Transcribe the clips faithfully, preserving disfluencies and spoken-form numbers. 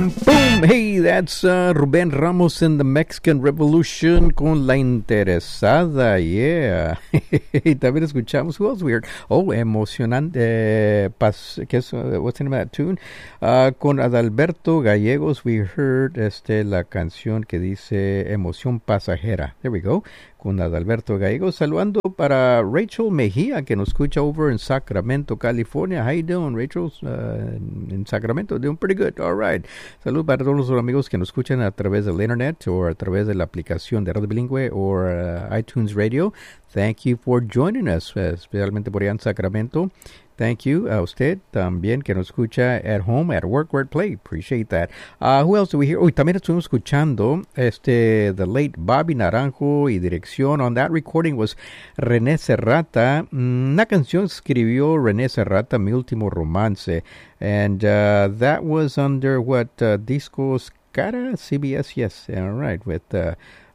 Boom! Hey, that's uh, Rubén Ramos in the Mexican Revolution con La Interesada, yeah. Y también escuchamos, who else we heard? Oh, Emocionante, eh, pas, ¿qué es, uh, what's the name of that tune? Uh, con Adalberto Gallegos, we heard este, la canción que dice Emoción Pasajera. There we go. Con Adalberto Gallegos, saludando para Rachel Mejía, que nos escucha over in Sacramento, California. How you doing, Rachel? Uh, in Sacramento, doing pretty good. All right. Salud para todos los amigos que nos escuchan a través del internet o a través de la aplicación de Radio Bilingüe o uh, iTunes Radio. Thank you for joining us, uh, especialmente por allá en Sacramento. Thank you a usted también que nos escucha at home, at work, where play. Appreciate that. Uh, who else do we hear? Uy, también estuvimos escuchando este the late Bobby Naranjo y dirección. On that recording was René Serrata. Una canción escribió René Serrata, Mi Último Romance. And uh, that was under what? Uh, Discos Cara? C B S, yes. All right, with... Uh,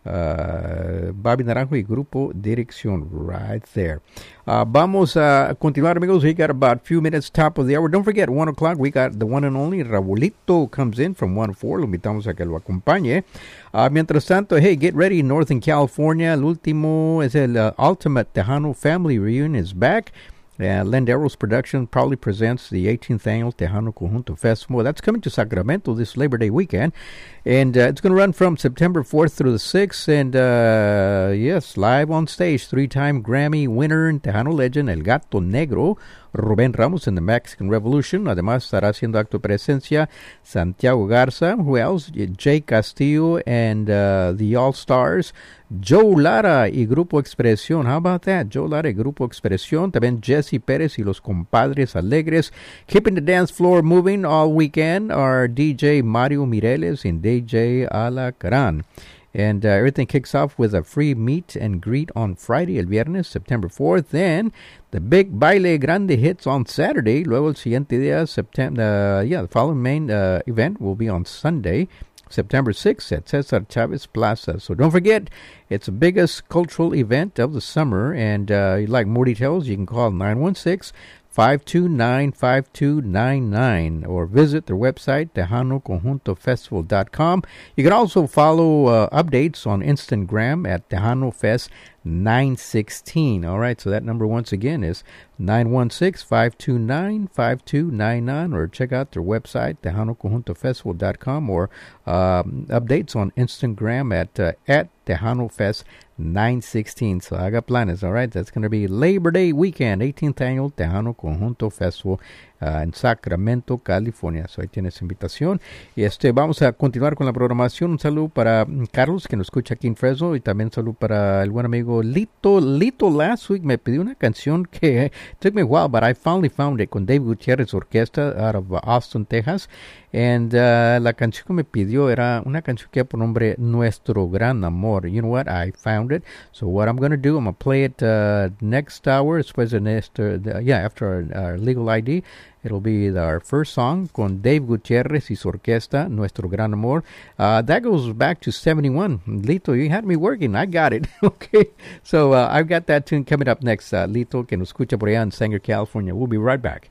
Uh, Bobby Naranjo y Grupo Dirección right there. Uh, vamos a continuar, amigos. We got about a few minutes top of the hour. Don't forget, one o'clock, we got the one and only Raulito comes in from one to four. Lo invitamos a que lo acompañe. Uh, mientras tanto, hey, get ready, Northern California. El último es el uh, Ultimate Tejano Family Reunion is back. Uh, Lenderos Production proudly presents the eighteenth Annual Tejano Conjunto Festival. That's coming to Sacramento this Labor Day weekend. And uh, it's going to run from September fourth through the sixth. And, uh, yes, live on stage, three-time Grammy winner and Tejano legend, El Gato Negro, Rubén Ramos in the Mexican Revolution. Además, estará haciendo acto de presencia Santiago Garza. Who else? Jay Castillo and uh, the All-Stars. Joe Lara y Grupo Expresión. How about that? Joe Lara y Grupo Expresión. También Jesse Pérez y los Compadres Alegres. Keeping the dance floor moving all weekend are D J Mario Mireles and D J Alacrán. And uh, everything kicks off with a free meet and greet on Friday, el viernes, September fourth. Then the big Baile Grande hits on Saturday. Luego el siguiente día, September, uh, yeah, the following main uh, event will be on Sunday, September sixth at Cesar Chavez Plaza. So don't forget, it's the biggest cultural event of the summer. And uh, you'd like more details, you can call nine one six, five two nine, five two nine nine or visit their website, tejano conjunto festival dot com. You can also follow uh, updates on Instagram at Tejano Fest nine sixteen. All right, so that number once again is nine one six, five two nine, five two nine nine, or check out their website, tejano conjunto festival dot com, or um, updates on Instagram at uh, at Tejano Fest nine sixteen. So haga planes, all right? That's going to be Labor Day weekend, eighteenth Annual Tejano Conjunto Festival uh, en Sacramento, California. So ahí tienes invitación. Y este vamos a continuar con la programación. Un saludo para Carlos, que nos escucha aquí en Fresno, y también un saludo para el buen amigo Lito. Lito last week me pidió una canción que took me a while, but I finally found it, con Dave Gutierrez Orquesta out of Austin, Texas. And uh, la canción que me pidió era una canción que por nombre Nuestro Gran Amor. You know what? I found it. So what I'm going to do, I'm going to play it uh, next hour. Después de este, uh, yeah, after our, our legal I D. It'll be the, our first song con Dave Gutierrez y su orquesta, Nuestro Gran Amor. Uh, that goes back to seventy-one. Lito, you had me working. I got it. Okay. So uh, I've got that tune coming up next. Uh, Lito, que nos escucha por allá en Sanger, California. We'll be right back.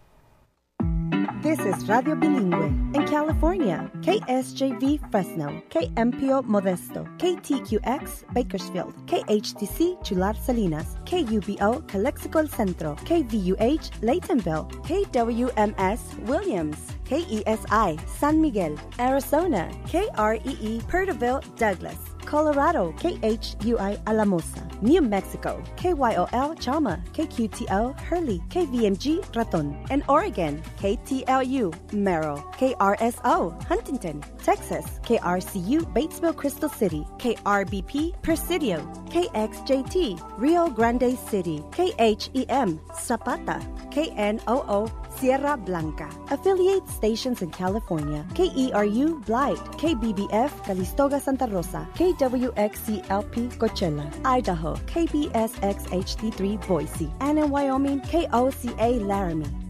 This is Radio Bilingüe in California, K S J V Fresno, K M P O Modesto, K T Q X Bakersfield, K H T C Chular Salinas, K U B O Calexico El Centro, K V U H Laytonville, K W M S Williams, K E S I San Miguel, Arizona, K R E E Perterville Douglas, Colorado, K H U I Alamosa, New Mexico, K Y O L Chalma, K Q T L Hurley, K V M G Raton, and Oregon, K T L U Merrill, K R S O Huntington, Texas, K R C U Batesville Crystal City, K R B P Presidio, K X J T Rio Grande City, K H E M Zapata, K N O O Sierra Blanca. Affiliate stations in California, K E R U Blight, K B B F Calistoga Santa Rosa, K W X C L P Coachella, Idaho, K B S X H D three Boise, and in Wyoming, K O C A Laramie.